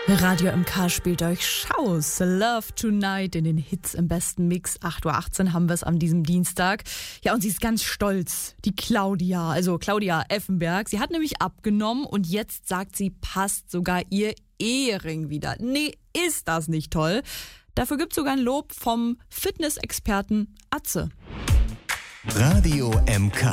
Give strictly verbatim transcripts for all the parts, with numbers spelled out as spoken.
Radio M K spielt euch Schaus. Love Tonight in den Hits im besten Mix. acht Uhr achtzehn haben wir es an diesem Dienstag. Ja, und sie ist ganz stolz, die Claudia, also Claudia Effenberg. Sie hat nämlich abgenommen und jetzt sagt sie, passt sogar ihr Ehering wieder. Nee, ist das nicht toll? Dafür gibt es sogar ein Lob vom Fitnessexperten Atze. Radio M K.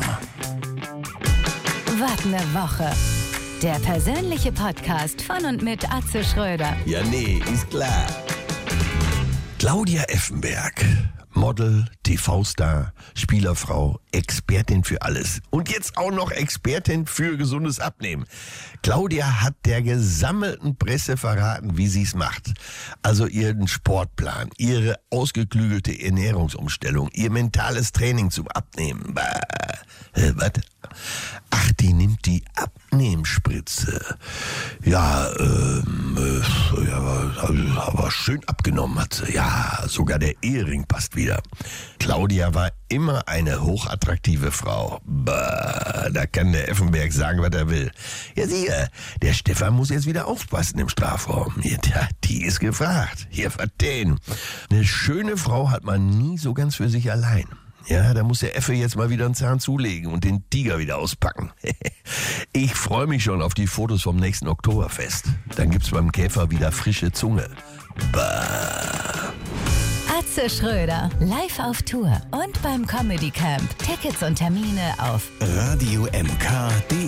Was ne Woche. Der persönliche Podcast von und mit Atze Schröder. Ja, nee, ist klar. Claudia Effenberg, Model, T V-Star, Spielerfrau, Expertin für alles. Und jetzt auch noch Expertin für gesundes Abnehmen. Claudia hat der gesammelten Presse verraten, wie sie es macht. Also ihren Sportplan, ihre ausgeklügelte Ernährungsumstellung, ihr mentales Training zum Abnehmen. Bah. Äh, was? Ach, die nimmt die Abnehmspritze. Ja, ähm, äh, ja, aber, aber schön abgenommen hat sie. Ja, sogar der Ehering passt wieder. Claudia war immer eine hochattraktive Frau. Bah, da kann der Effenberg sagen, was er will. Ja, siehe, der Stefan muss jetzt wieder aufpassen im Strafraum. Ja, die ist gefragt. Hier, verstehen. Eine schöne Frau hat man nie so ganz für sich allein. Ja, da muss der Effe jetzt mal wieder einen Zahn zulegen und den Tiger wieder auspacken. Ich freue mich schon auf die Fotos vom nächsten Oktoberfest. Dann gibt's beim Käfer wieder frische Zunge. Bah. Atze Schröder, live auf Tour und beim Comedy Camp. Tickets und Termine auf Radio M K punkt de